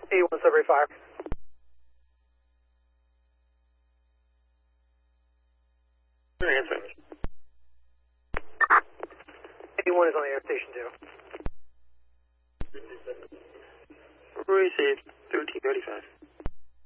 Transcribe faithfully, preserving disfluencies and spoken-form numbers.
eighty-one Sudbury Fire. eighty-one is on the air station two. Receive thirteen thirty-five.